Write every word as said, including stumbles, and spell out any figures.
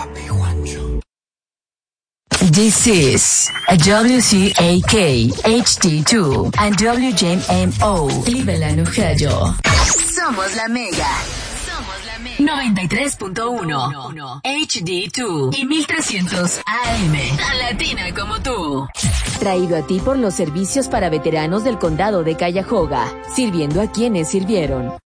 This is a W C A K H D two and W J M O Cleveland, Ohio. Somos la Mega. Somos la Mega. noventa y tres punto uno H D dos y mil trescientos A M. Tan latina como tú. Traído a ti por los servicios para veteranos del condado de Cuyahoga, sirviendo a quienes sirvieron.